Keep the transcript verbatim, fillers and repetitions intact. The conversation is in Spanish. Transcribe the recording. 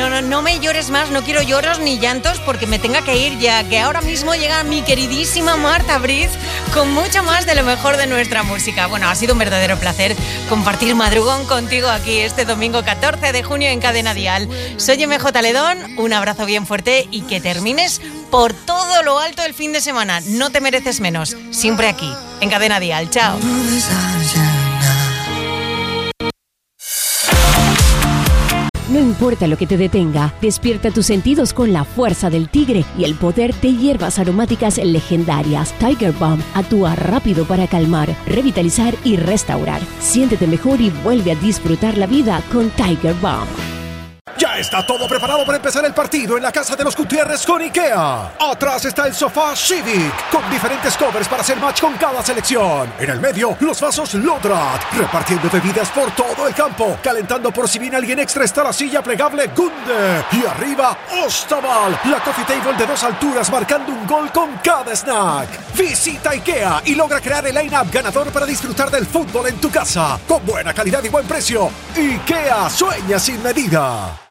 no, no, no me llores más, no quiero lloros ni llantos porque me tenga que ir ya, que ahora mismo llega mi queridísima Marta Briz con mucho más de lo mejor de nuestra música. Bueno, ha sido un verdadero placer compartir madrugón contigo aquí este domingo catorce de junio en Cadena Dial. Soy M J Ledón, un abrazo bien fuerte y que termines por todo lo alto el fin de semana. No te mereces menos, siempre aquí, en Cadena Dial. Chao. No importa lo que te detenga, despierta tus sentidos con la fuerza del tigre y el poder de hierbas aromáticas legendarias. Tiger Balm actúa rápido para calmar, revitalizar y restaurar. Siéntete mejor y vuelve a disfrutar la vida con Tiger Balm. Ya está todo preparado para empezar el partido en la casa de los Gutiérrez con IKEA. Atrás está el sofá Civic, con diferentes covers para hacer match con cada selección. En el medio, los vasos Lodrat, repartiendo bebidas por todo el campo. Calentando por si viene alguien extra está la silla plegable Gunde. Y arriba, Ostaval, la coffee table de dos alturas marcando un gol con cada snack. Visita IKEA y logra crear el line-up ganador para disfrutar del fútbol en tu casa. Con buena calidad y buen precio. IKEA, sueña sin medida.